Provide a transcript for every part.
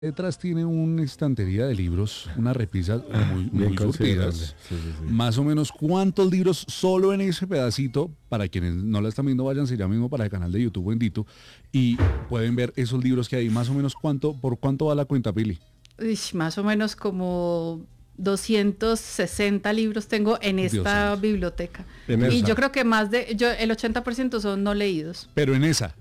Detrás tiene una estantería de libros, unas repisas Bien muy considerable. surtidas. Sí. Más o menos, ¿cuántos libros solo en ese pedacito? Para quienes no la están viendo, váyanse ya mismo para el canal de YouTube Bendito y pueden ver esos libros que hay. Más o menos, ¿por cuánto va la cuenta, Pili? Más o menos como 260 libros tengo en Dios esta santo. biblioteca. En Y esa. yo creo que el 80% son no leídos. Pero en esa.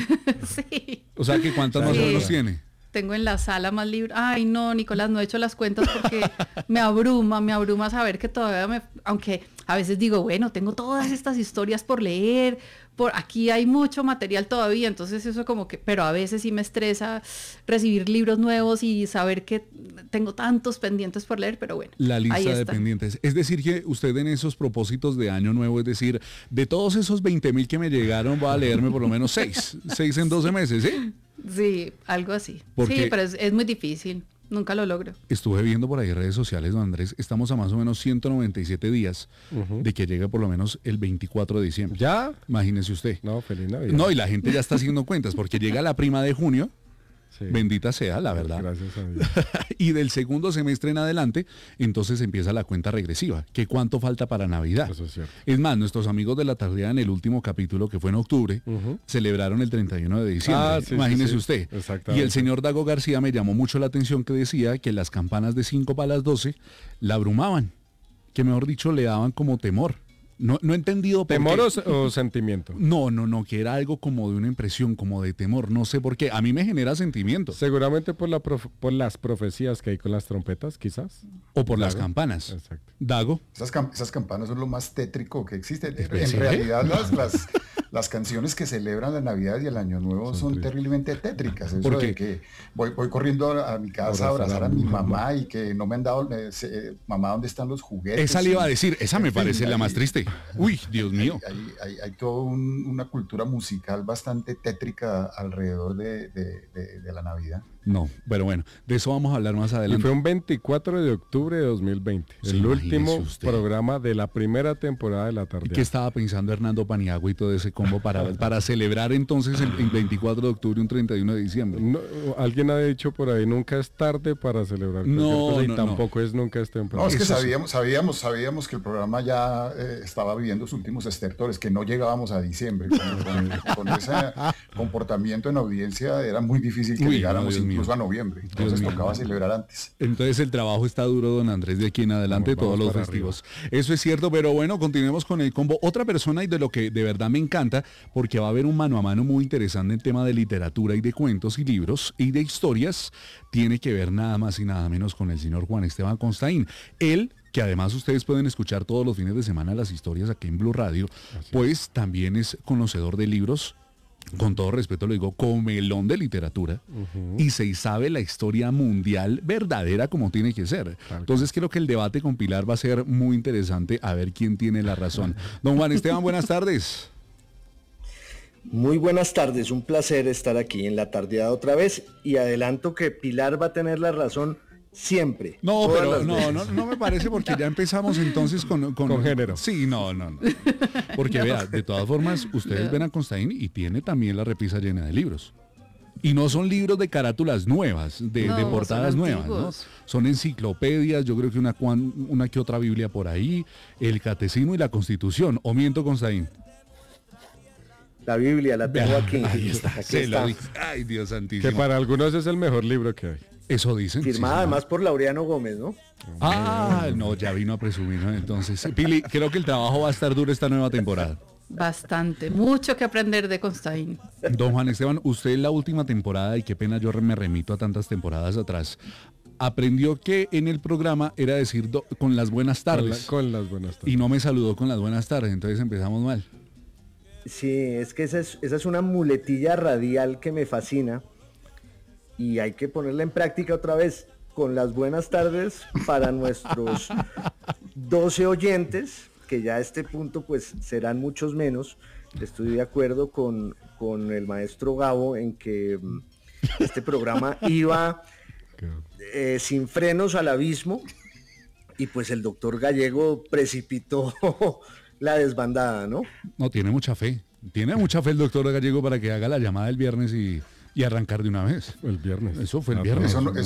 Sí. O sea, que ¿cuántas más o Sí. menos tiene? Tengo en la sala más libros. Ay, no, Nicolás, no he hecho las cuentas porque me abruma saber que aunque a veces digo, bueno, tengo todas estas historias por leer, por aquí hay mucho material todavía, entonces eso como que, pero a veces sí me estresa recibir libros nuevos y saber que tengo tantos pendientes por leer, pero bueno. La ahí lista de están. pendientes. Es decir, que usted en esos propósitos de año nuevo, es decir, de todos esos 20.000 que me llegaron, va a leerme por lo menos 6 en 12 meses, ¿sí? Sí, algo así. Porque- Sí, pero es muy difícil, nunca lo logro. Estuve viendo por ahí redes sociales, don Andrés, estamos a más o menos 197 días de que llegue por lo menos el 24 de diciembre. ¿Ya? Imagínese usted. No, feliz Navidad. No, y la gente ya está haciendo cuentas, porque llega la prima de junio, Sí. bendita sea, la verdad. Gracias a Dios. Y del segundo semestre en adelante, entonces empieza la cuenta regresiva. ¿Qué cuánto falta para Navidad? Eso es cierto. Es más, nuestros amigos de la tardía en el último capítulo, que fue en octubre, celebraron el 31 de diciembre. Ah, sí, Imagínese sí. usted. Exactamente. Y el señor Dago García me llamó mucho la atención que decía que las campanas de 5 para las 12 la abrumaban, que mejor dicho le daban como temor. No he entendido por ¿Temor qué. o sentimiento? No, que era algo como de una impresión, como de temor, no sé por qué. A mí me genera sentimiento. Seguramente por las profecías que hay con las trompetas, quizás. O por las Dago. campanas. Exacto. Dago. Esas campanas son lo más tétrico que existe. En ¿Sí? realidad las canciones que celebran la Navidad y el Año Nuevo son terriblemente tétricas. Eso ¿Por qué? de que voy corriendo a mi casa a abrazar a mi mamá y que no me han dado, mamá, ¿dónde están los juguetes? Esa le iba a decir, esa me En fin, parece la más triste. Uy, Dios mío. Hay toda una cultura musical bastante tétrica alrededor de la Navidad. No, pero bueno, de eso vamos a hablar más Y adelante. fue un 24 de octubre de 2020. Sí, el imagínese último usted. programa de la primera temporada de la tarde. ¿Qué estaba pensando Hernando Paniagua y todo ese combo para celebrar entonces el 24 de octubre y un 31 de diciembre? No, alguien ha dicho por ahí, nunca es tarde para celebrar No, cualquier cosa, y no, tampoco es nunca es temprano. No, es que Eso sí. sabíamos que el programa ya estaba viviendo sus últimos estertores, que no llegábamos a diciembre. Con ese comportamiento en audiencia era muy difícil que Uy, no, llegáramos Dios incluso mío. a noviembre. Entonces mío. tocaba celebrar antes. Entonces el trabajo está duro, don Andrés, de aquí en adelante, Vamos todos los para festivos. Eso es cierto, pero bueno, continuemos con el combo. Otra persona y de lo que de verdad me encanta, porque va a haber un mano a mano muy interesante en tema de literatura y de cuentos y libros y de historias, tiene que ver nada más y nada menos con el señor Juan Esteban Constaín. Él, que además ustedes pueden escuchar todos los fines de semana las historias aquí en Blue Radio, pues también es conocedor de libros. Con todo respeto lo digo, comelón de literatura y se sabe la historia mundial verdadera como tiene que ser. Entonces creo que el debate con Pilar va a ser muy interesante a ver quién tiene la razón. Don Juan Esteban, buenas tardes. Muy buenas tardes, un placer estar aquí en la tardeada otra vez y adelanto que Pilar va a tener la razón siempre. No, todas pero las veces. no me parece porque ya empezamos entonces con género. Sí, no. Porque vea, de todas formas, ustedes ven a Constaín y tiene también la repisa llena de libros. Y no son libros de carátulas nuevas, de No, portadas son nuevas, ¿no? antiguos. Son enciclopedias, yo creo que una que otra Biblia por ahí, el Catecismo y la Constitución. ¿O miento, Constaín? La Biblia la tengo aquí. Ahí está, Aquí se está. lo dije. Ay, Dios Que santísimo. para algunos es el mejor libro que hay. Eso dicen. sí, Firmada señor. además por Laureano Gómez, ¿no? Ah, no, ya vino a presumir, ¿no? Entonces, Pili, creo que el trabajo va a estar duro esta nueva temporada. Bastante, mucho que aprender de Constaín. Don Juan Esteban, usted en la última temporada, y qué pena yo me remito a tantas temporadas atrás, aprendió que en el programa era decir con las buenas tardes. Con las buenas tardes. Y no me saludó con las buenas tardes, entonces empezamos mal. Sí, es que esa es una muletilla radial que me fascina y hay que ponerla en práctica otra vez con las buenas tardes para nuestros 12 oyentes, que ya a este punto pues serán muchos menos. Estoy de acuerdo con el maestro Gabo en que este programa iba sin frenos al abismo y pues el doctor Gallego precipitó la desbandada, ¿no? No, tiene mucha fe. Tiene mucha fe el doctor Gallego para que haga la llamada el viernes y y arrancar de una vez. El viernes. Eso fue el Ah, viernes. Eso